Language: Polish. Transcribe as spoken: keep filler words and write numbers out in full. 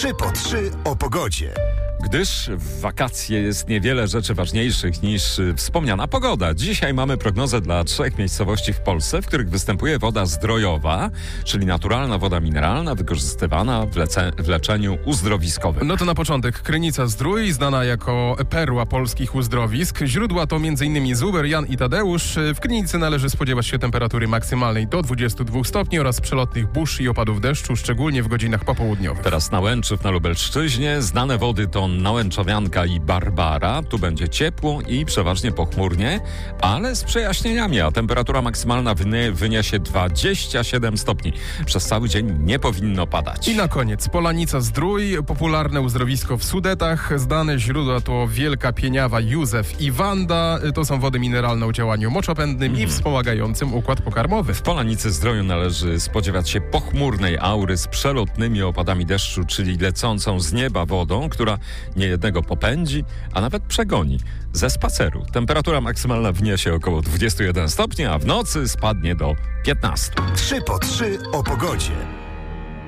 trzy po trzy o pogodzie. Gdyż w wakacje jest niewiele rzeczy ważniejszych niż y, wspomniana pogoda. Dzisiaj mamy prognozę dla trzech miejscowości w Polsce, w których występuje woda zdrojowa, czyli naturalna woda mineralna wykorzystywana w, lece- w leczeniu uzdrowiskowym. No to na początek Krynica-Zdrój, znana jako perła polskich uzdrowisk. Źródła to m.in. Zuber, Jan i Tadeusz. W Krynicy należy spodziewać się temperatury maksymalnej do dwudziestu dwóch stopni oraz przelotnych burz i opadów deszczu, szczególnie w godzinach popołudniowych. Teraz Nałęczów na Lubelszczyźnie. Znane wody to Nałęczowianka i Barbara. Tu będzie ciepło i przeważnie pochmurnie, ale z przejaśnieniami, a temperatura maksymalna wynie- wyniesie dwadzieścia siedem stopni. Przez cały dzień nie powinno padać. I na koniec Polanica-Zdrój, popularne uzdrowisko w Sudetach. Znane źródła to Wielka Pieniawa, Józef i Wanda. To są wody mineralne o działaniu moczopędnym Mhm. i wspomagającym układ pokarmowy. W Polanicy-Zdroju należy spodziewać się pochmurnej aury z przelotnymi opadami deszczu, czyli lecącą z nieba wodą, która niejednego popędzi, a nawet przegoni ze spaceru. Temperatura maksymalna wyniesie około dwudziestu jeden stopni, a w nocy spadnie do piętnastu. trzy po trzy o pogodzie.